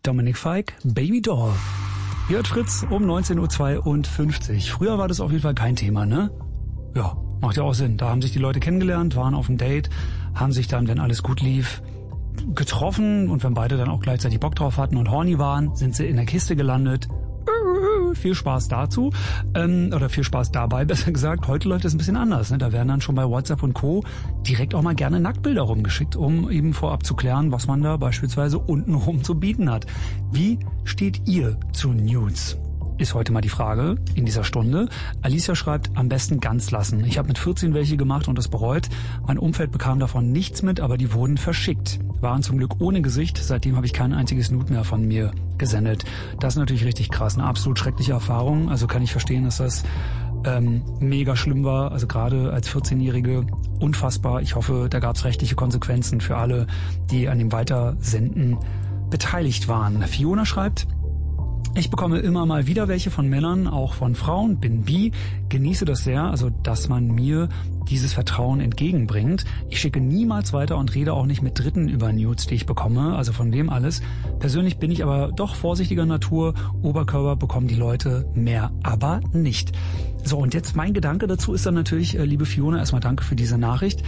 Dominic Fike, Baby Doll. Hier hört Fritz um 19.52 Uhr. Früher war das auf jeden Fall kein Thema, ne? Ja, macht ja auch Sinn. Da haben sich die Leute kennengelernt, waren auf einem Date, haben sich dann, wenn alles gut lief, getroffen und wenn beide dann auch gleichzeitig Bock drauf hatten und horny waren, sind sie in der Kiste gelandet. Viel Spaß dazu, oder viel Spaß dabei, besser gesagt. Heute läuft es ein bisschen anders. Ne? Da werden dann schon bei WhatsApp und Co. direkt auch mal gerne Nacktbilder rumgeschickt, um eben vorab zu klären, was man da beispielsweise untenrum zu bieten hat. Wie steht ihr zu Nudes? Ist heute mal die Frage in dieser Stunde. Alicia schreibt, am besten ganz lassen. Ich habe mit 14 welche gemacht und das bereut. Mein Umfeld bekam davon nichts mit, aber die wurden verschickt. Waren zum Glück ohne Gesicht. Seitdem habe ich kein einziges Nude mehr von mir gesendet. Das ist natürlich richtig krass. Eine absolut schreckliche Erfahrung. Also kann ich verstehen, dass das mega schlimm war. Also gerade als 14-Jährige unfassbar. Ich hoffe, da gab es rechtliche Konsequenzen für alle, die an dem Weitersenden beteiligt waren. Fiona schreibt, ich bekomme immer mal wieder welche von Männern, auch von Frauen, bin bi, genieße das sehr, also dass man mir dieses Vertrauen entgegenbringt. Ich schicke niemals weiter und rede auch nicht mit Dritten über Nudes, die ich bekomme, also von dem alles. Persönlich bin ich aber doch vorsichtiger Natur, Oberkörper bekommen die Leute mehr, aber nicht. So, und jetzt mein Gedanke dazu ist dann natürlich, liebe Fiona, erstmal danke für diese Nachricht.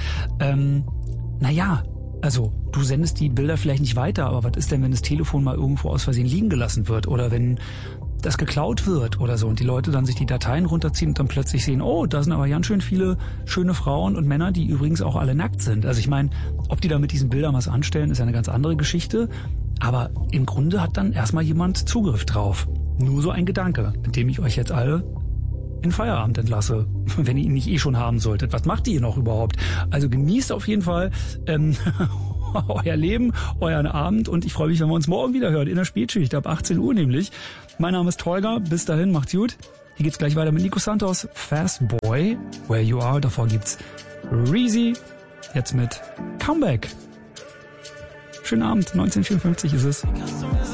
Also, du sendest die Bilder vielleicht nicht weiter, aber was ist denn, wenn das Telefon mal irgendwo aus Versehen liegen gelassen wird oder wenn das geklaut wird oder so und die Leute dann sich die Dateien runterziehen und dann plötzlich sehen, oh, da sind aber ganz schön viele schöne Frauen und Männer, die übrigens auch alle nackt sind. Also ich meine, ob die da mit diesen Bildern was anstellen, ist ja eine ganz andere Geschichte, aber im Grunde hat dann erstmal jemand Zugriff drauf. Nur so ein Gedanke, mit dem ich euch jetzt alle in Feierabend entlasse, wenn ihr ihn nicht schon haben solltet. Was macht ihr noch überhaupt? Also genießt auf jeden Fall euer Leben, euren Abend und ich freue mich, wenn wir uns morgen wieder hören, in der Spätschicht, ab 18 Uhr nämlich. Mein Name ist Tolga, bis dahin, macht's gut. Hier geht's gleich weiter mit Nico Santos, Fast Boy, Where You Are. Davor gibt's Reezy, jetzt mit Comeback. Schönen Abend, 1954 ist es.